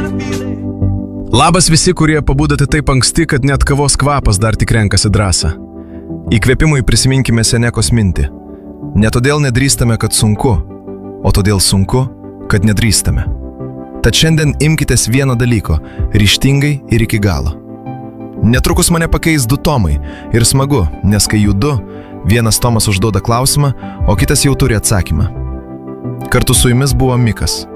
Labas visi, kurie pabudote taip anksti, kad net kavos kvapas dar tik renkasi drąsą. Įkvėpimui prisiminkime Senekos mintį. Ne todėl nedrįstame, kad sunku, o todėl sunku, kad nedrįstame. Tad šiandien imkitės vieno dalyko – ryžtingai ir iki galo. Netrukus mane pakeis 2 tomai ir smagu, nes kai jų 2, vienas tomas užduoda klausimą, o kitas jau turi atsakymą. Kartu su jumis buvo Mikas.